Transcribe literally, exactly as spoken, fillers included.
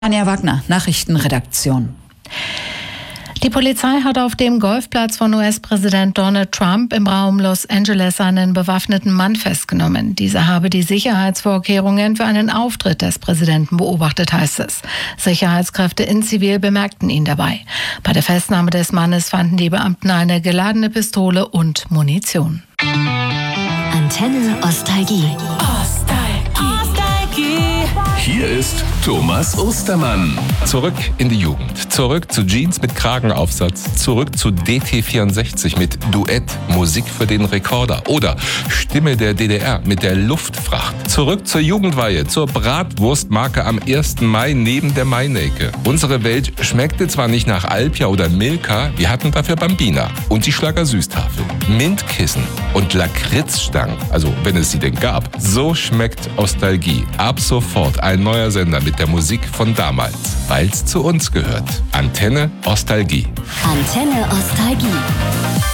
Anja Wagner, Nachrichtenredaktion. Die Polizei hat auf dem Golfplatz von U S-Präsident Donald Trump im Raum Los Angeles einen bewaffneten Mann festgenommen. Dieser habe die Sicherheitsvorkehrungen für einen Auftritt des Präsidenten beobachtet, heißt es. Sicherheitskräfte in Zivil bemerkten ihn dabei. Bei der Festnahme des Mannes fanden die Beamten eine geladene Pistole und Munition. Antenne Ostalgie. Hier ist Thomas Ostermann. Zurück in die Jugend, zurück zu Jeans mit Kragenaufsatz, zurück zu D T vierundsechzig mit Duett, Musik für den Rekorder oder Stimme der D D R mit der Luftfracht. Zurück zur Jugendweihe, zur Bratwurstmarke am ersten Mai neben der Mainecke. Unsere Welt schmeckte zwar nicht nach Alpia oder Milka, wir hatten dafür Bambina und die Schlager Süßtafel, Mintkissen und Lakritzstangen, also wenn es sie denn gab. So schmeckt Ostalgie. Ab sofort ein neuer Sender mit der Musik von damals, weil's zu uns gehört. Antenne Ostalgie. Antenne Ostalgie.